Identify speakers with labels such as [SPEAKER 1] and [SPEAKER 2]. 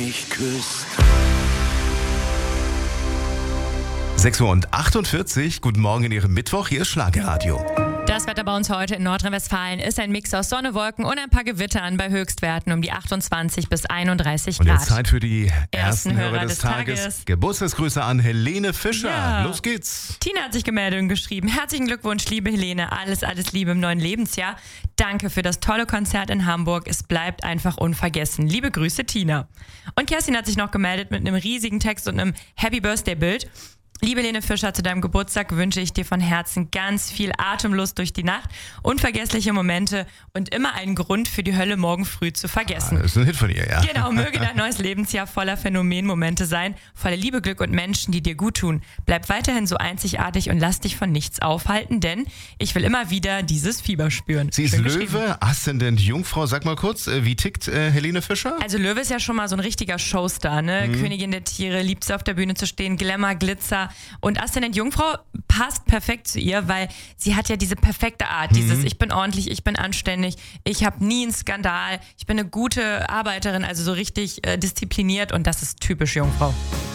[SPEAKER 1] mich küsst.
[SPEAKER 2] 6:48 Uhr, guten Morgen in Ihrem Mittwoch, hier ist Schlagerradio.
[SPEAKER 3] Das Wetter bei uns heute in Nordrhein-Westfalen ist ein Mix aus Sonne, Wolken und ein paar Gewittern bei Höchstwerten um die 28 bis 31 Grad.
[SPEAKER 2] Und jetzt Zeit für die ersten
[SPEAKER 3] Hörer
[SPEAKER 2] Hörer des Tages. Geburtstagsgrüße an Helene Fischer.
[SPEAKER 3] Ja.
[SPEAKER 2] Los geht's.
[SPEAKER 3] Tina hat sich gemeldet und geschrieben: Herzlichen Glückwunsch, liebe Helene. Alles Liebe im neuen Lebensjahr. Danke für das tolle Konzert in Hamburg. Es bleibt einfach unvergessen. Liebe Grüße, Tina. Und Kerstin hat sich noch gemeldet mit einem riesigen Text und einem Happy Birthday-Bild. Liebe Helene Fischer, zu deinem Geburtstag wünsche ich dir von Herzen ganz viel Atemlust durch die Nacht, unvergessliche Momente und immer einen Grund für die Hölle morgen früh zu vergessen.
[SPEAKER 2] Das ist ein Hit von ihr, ja.
[SPEAKER 3] Genau, möge dein neues Lebensjahr voller Phänomenmomente sein, voller Liebe, Glück und Menschen, die dir gut tun. Bleib weiterhin so einzigartig und lass dich von nichts aufhalten, denn ich will immer wieder dieses Fieber spüren.
[SPEAKER 2] Sie ist
[SPEAKER 3] Schön
[SPEAKER 2] Löwe,
[SPEAKER 3] geschrieben.
[SPEAKER 2] Aszendent Jungfrau. Sag mal kurz, wie tickt Helene Fischer?
[SPEAKER 3] Also Löwe ist ja schon mal so ein richtiger Showstar, ne? Königin der Tiere, liebt sie auf der Bühne zu stehen, Glamour, Glitzer. Und Aszendent Jungfrau passt perfekt zu ihr, weil sie hat ja diese perfekte Art, dieses ich bin ordentlich, ich bin anständig, ich habe nie einen Skandal, ich bin eine gute Arbeiterin, also so richtig diszipliniert und das ist typisch Jungfrau.